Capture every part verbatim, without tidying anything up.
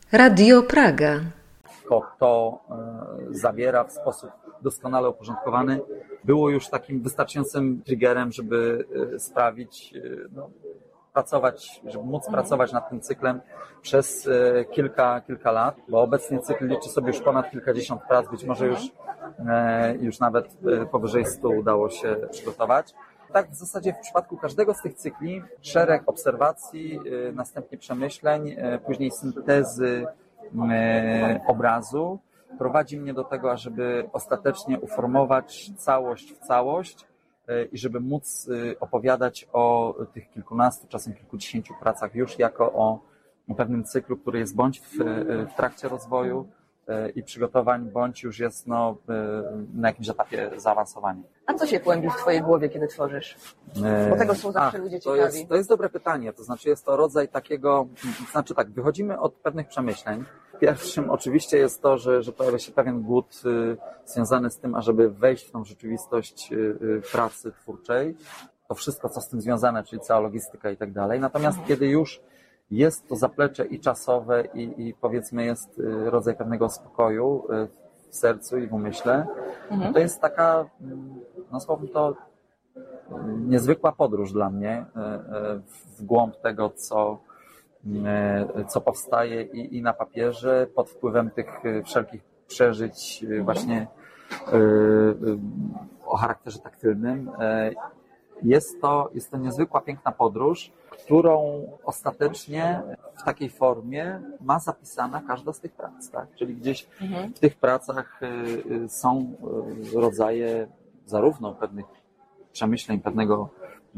Radio Praga. To e, zawiera w sposób doskonale uporządkowany, było już takim wystarczającym triggerem, żeby e, sprawić, e, no, pracować, żeby móc pracować nad tym cyklem przez e, kilka, kilka lat, bo obecnie cykl liczy sobie już ponad kilkadziesiąt prac, być może już, e, już nawet e, powyżej stu udało się przygotować. Tak w zasadzie w przypadku każdego z tych cykli szereg obserwacji, e, następnie przemyśleń, e, później syntezy e, obrazu prowadzi mnie do tego, ażeby ostatecznie uformować całość w całość i żeby móc opowiadać o tych kilkunastu, czasem kilkudziesięciu pracach już jako o pewnym cyklu, który jest bądź w, w trakcie rozwoju i przygotowań, bądź już jest no, na jakimś etapie zaawansowania. A co się kłębi w twojej głowie, kiedy tworzysz? Bo tego są zawsze A, ludzie to ciekawi. jest, to jest dobre pytanie, to znaczy jest to rodzaj takiego, to znaczy tak, wychodzimy od pewnych przemyśleń. Pierwszym oczywiście jest to, że, że pojawia się pewien głód y, związany z tym, ażeby wejść w tą rzeczywistość y, y, pracy twórczej. To wszystko, co z tym związane, czyli cała logistyka i tak dalej. Natomiast mhm. kiedy już jest to zaplecze i czasowe i, i powiedzmy jest y, rodzaj pewnego spokoju y, w sercu i w umyśle, mhm. to jest taka, no słowem to, niezwykła podróż dla mnie y, y, w głąb tego, co co powstaje i, i na papierze pod wpływem tych wszelkich przeżyć właśnie o charakterze taktylnym. Jest to, jest to niezwykła, piękna podróż, którą ostatecznie w takiej formie ma zapisana każda z tych prac. Tak? Czyli gdzieś w tych pracach są rodzaje zarówno pewnych przemyśleń, pewnego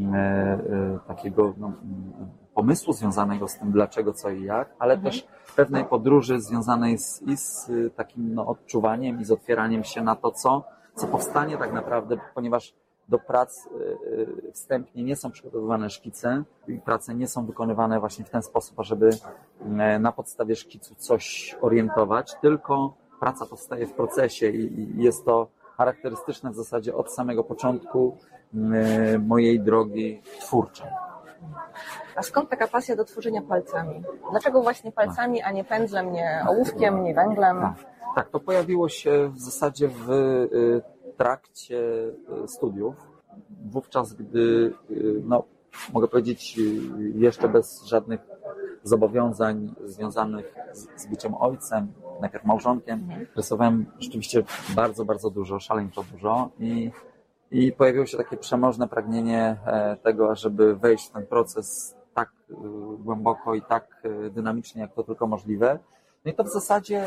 takiego no, pomysłu związanego z tym dlaczego, co i jak, ale mhm. też pewnej podróży związanej z, i z takim no, odczuwaniem i z otwieraniem się na to, co, co powstanie tak naprawdę, ponieważ do prac y, wstępnie nie są przygotowywane szkice i prace nie są wykonywane właśnie w ten sposób, ażeby y, na podstawie szkicu coś orientować, tylko praca powstaje w procesie i, i jest to charakterystyczne w zasadzie od samego początku y, mojej drogi twórczej. A skąd taka pasja do tworzenia palcami? Dlaczego właśnie palcami, a nie pędzlem, nie ołówkiem, nie węglem? Tak, tak, to pojawiło się w zasadzie w trakcie studiów. Wówczas, gdy, no, mogę powiedzieć, jeszcze bez żadnych zobowiązań związanych z, z byciem ojcem, najpierw małżonkiem, mhm. rysowałem rzeczywiście bardzo, bardzo dużo, szaleńczo dużo i I pojawiło się takie przemożne pragnienie tego, żeby wejść w ten proces tak głęboko i tak dynamicznie, jak to tylko możliwe. No i to w zasadzie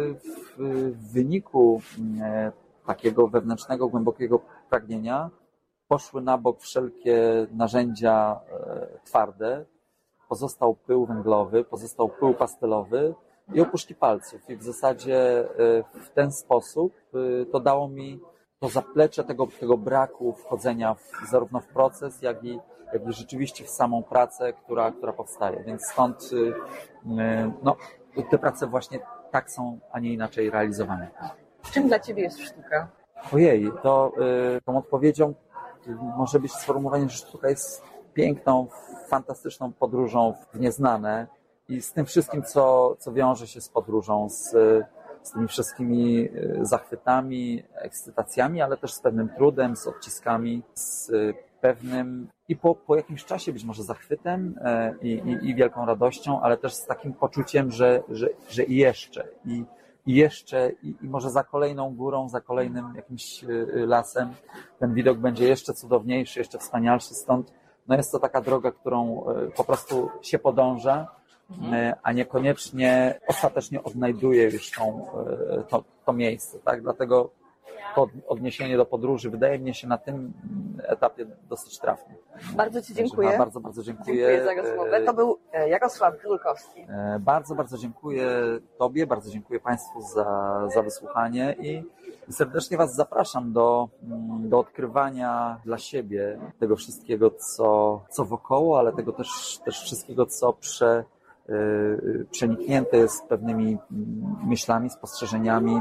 w wyniku takiego wewnętrznego, głębokiego pragnienia poszły na bok wszelkie narzędzia twarde. Pozostał pył węglowy, pozostał pył pastelowy i opuszki palców. I w zasadzie w ten sposób to dało mi to zaplecze tego, tego braku wchodzenia w, zarówno w proces, jak i, jak i rzeczywiście w samą pracę, która, która powstaje. Więc stąd no, te prace właśnie tak są, a nie inaczej realizowane. Czym dla Ciebie jest sztuka? Ojej, to tą odpowiedzią może być sformułowanie, że sztuka jest piękną, fantastyczną podróżą w nieznane i z tym wszystkim, co, co wiąże się z podróżą, z z tymi wszystkimi zachwytami, ekscytacjami, ale też z pewnym trudem, z odciskami, z pewnym i po, po jakimś czasie być może zachwytem i, i, i wielką radością, ale też z takim poczuciem, że, że, że i jeszcze, i, i jeszcze, i, i może za kolejną górą, za kolejnym jakimś lasem ten widok będzie jeszcze cudowniejszy, jeszcze wspanialszy, stąd no jest to taka droga, którą po prostu się podąża, a niekoniecznie ostatecznie odnajduje już tą, to, to miejsce. Tak? Dlatego to odniesienie do podróży wydaje mi się na tym etapie dosyć trafne. Bardzo Ci dziękuję. Także bardzo, bardzo dziękuję. Dziękuję za rozmowę. To był Jarosław Żulkowski. Bardzo, bardzo dziękuję Tobie, bardzo dziękuję Państwu za, za wysłuchanie i serdecznie Was zapraszam do, do odkrywania dla siebie tego wszystkiego, co, co wokoło, ale tego też, też wszystkiego, co prze przeniknięte jest pewnymi myślami, spostrzeżeniami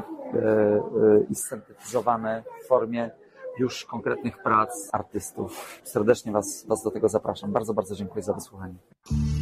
i syntetyzowane w formie już konkretnych prac artystów. Serdecznie Was, Was do tego zapraszam. Bardzo, bardzo dziękuję za wysłuchanie.